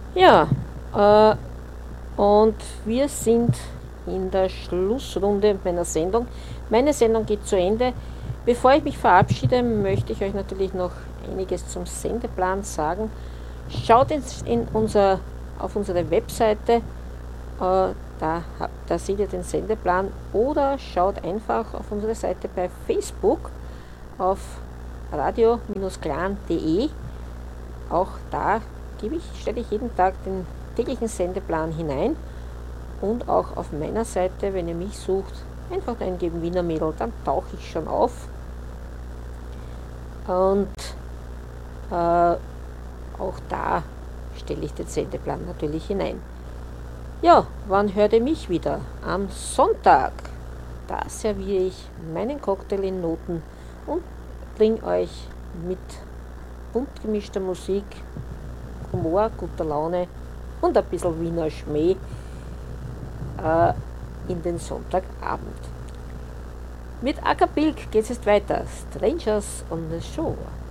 Ja, äh, und wir sind in der Schlussrunde meiner Sendung. Meine Sendung geht zu Ende. Bevor ich mich verabschiede, möchte ich euch natürlich noch einiges zum Sendeplan sagen. Schaut auf unsere Webseite, da seht ihr den Sendeplan, oder schaut einfach auf unsere Seite bei Facebook auf radio-clan.de. Auch da stelle ich jeden Tag den täglichen Sendeplan hinein, und auch auf meiner Seite, wenn ihr mich sucht, einfach eingeben Wiener Mädel, dann tauche ich schon auf. Und auch da stelle ich den Sendeplan natürlich hinein. Ja, wann hört ihr mich wieder? Am Sonntag. Da serviere ich meinen Cocktail in Noten und bringe euch mit bunt gemischter Musik, Humor, guter Laune und ein bisschen Wiener Schmäh in den Sonntagabend. Mit Acapulco geht es jetzt weiter. Strangers on the Shore.